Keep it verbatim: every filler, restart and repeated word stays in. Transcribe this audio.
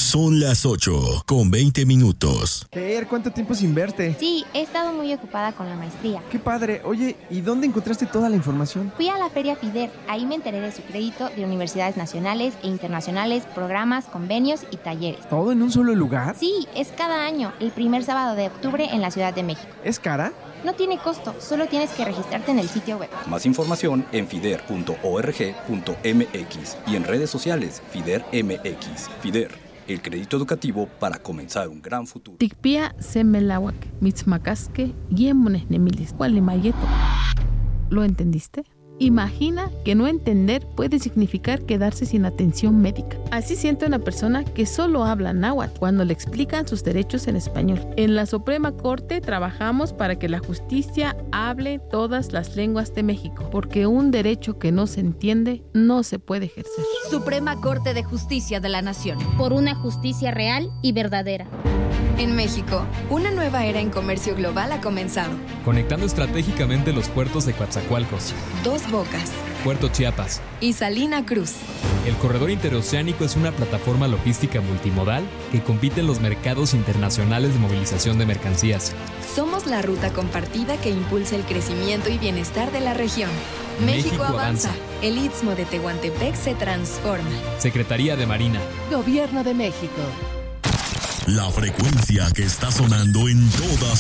Son las ocho con veinte minutos. Fer, ¿cuánto tiempo sin verte? Sí, he estado muy ocupada con la maestría. ¡Qué padre! Oye, ¿y dónde encontraste toda la información? Fui a la Feria FIDER. Ahí me enteré de su crédito de universidades nacionales e internacionales, programas, convenios y talleres. ¿Todo en un solo lugar? Sí, es cada año, el primer sábado de octubre en la Ciudad de México. ¿Es cara? No tiene costo, solo tienes que registrarte en el sitio web. Más información en fider punto org punto m x y en redes sociales FIDER M X. FIDER, el crédito educativo para comenzar un gran futuro. Tikpia semelawak, mitzmakaske, yemones nemilis, mayeto. ¿Lo entendiste? Imagina que no entender puede significar quedarse sin atención médica. Así siente una persona que solo habla náhuatl cuando le explican sus derechos en español. En la Suprema Corte trabajamos para que la justicia hable todas las lenguas de México, porque un derecho que no se entiende no se puede ejercer. Suprema Corte de Justicia de la Nación. Por una justicia real y verdadera. En México, una nueva era en comercio global ha comenzado. Conectando estratégicamente los puertos de Coatzacoalcos, Dos Bocas, Puerto Chiapas y Salina Cruz. El corredor interoceánico es una plataforma logística multimodal que compite en los mercados internacionales de movilización de mercancías. Somos la ruta compartida que impulsa el crecimiento y bienestar de la región. México, México avanza. avanza. El Istmo de Tehuantepec se transforma. Secretaría de Marina. Gobierno de México. La frecuencia que está sonando en todas